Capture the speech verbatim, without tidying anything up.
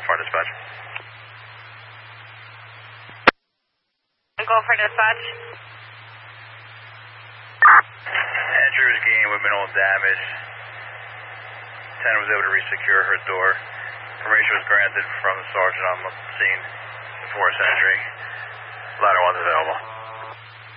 for dispatch. Go for dispatch. Entry was gained with minimal damage. ten was able to resecure her door. Information was granted from the sergeant on the scene before his entry. Ladder one's available.